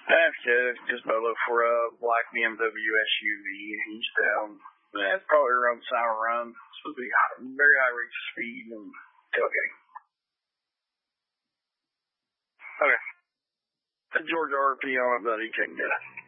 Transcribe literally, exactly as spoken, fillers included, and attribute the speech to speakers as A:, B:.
A: That's good. Just Bolo for a black B M W S U V eastbound. That's probably around the time of run. It's supposed to be high, very high rates of speed and tailgating. Okay. Georgia R P on it, buddy. Take that.